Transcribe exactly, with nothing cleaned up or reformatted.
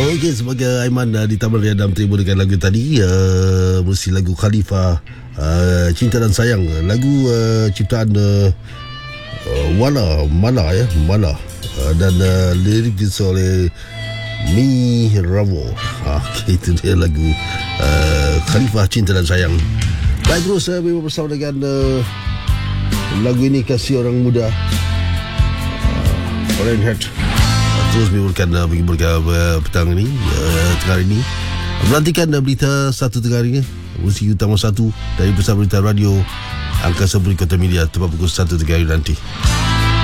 Okey, sebagai Aiman uh, di Taman Riadam terima dengan lagu tadi, uh, mesti lagu Khalifah, uh, Cinta dan Sayang, lagu uh, ciptaan uh, uh, Wala Mala ya Mala, uh, dan uh, lirik ditulis oleh Mi Ravo. Okay, itu dia lagu uh, Khalifah, Cinta dan Sayang. Baik, terus saya uh, bersama dengan uh, lagu ini kasih orang muda, uh, Orange Head. Terus mengiburkan uh, mengiburkan uh, petang ini, uh, tengah hari ini. Melantikan uh, berita satu tengah hari ini, musik utama satu dari Pusat Berita Radio Angkasa Puri Kota Media, tepat pukul satu tengah hari nanti.